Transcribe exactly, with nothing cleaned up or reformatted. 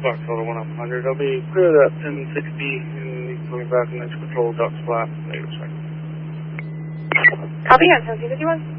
Fox Total one up one hundred. I'll be clear of that ten sixty and coming back next control, duck flat, negative second. Copy on ten sixty-one.